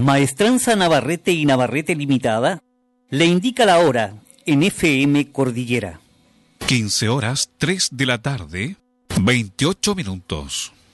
Maestranza Navarrete y Navarrete Limitada le indica la hora en FM Cordillera. 15 horas 3 de la tarde, 28 minutos.